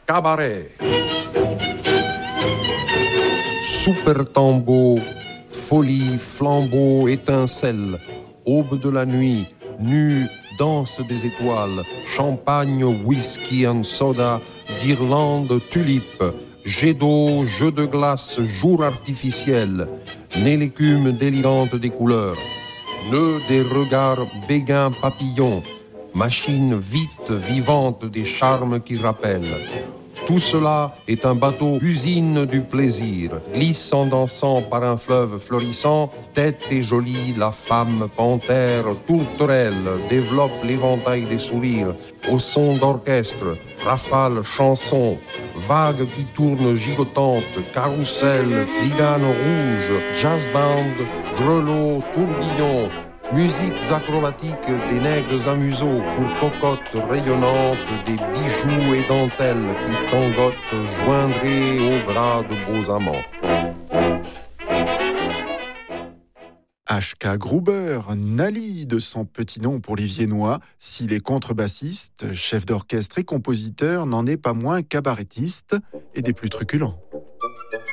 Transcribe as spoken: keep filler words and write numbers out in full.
Cabaret. Super tambour, folie, flambeau, étincelle, aube de la nuit, nu, danse des étoiles, champagne, whisky and soda, guirlande, tulipe, jet d'eau, jeu de glace, jour artificiel, nez l'écume délirante des couleurs, nœud des regards béguins papillons, machine vite, vivante des charmes qui rappellent. Tout cela est un bateau usine du plaisir, glissant dansant par un fleuve florissant, tête et jolie, la femme panthère, tourterelle, développe l'éventail des sourires, au son d'orchestre, rafale, chanson, vague qui tourne gigotante, carrousel, tzigane rouge, jazz band, grelot, tourbillon, musiques acrobatiques des nègres à museau pour cocottes rayonnantes, des bijoux et dentelles qui tangotent joindrées aux bras de beaux amants. H K Gruber, Nali de son petit nom pour les Viennois, s'il est contrebassiste, chef d'orchestre et compositeur, n'en est pas moins cabarettiste et des plus truculents.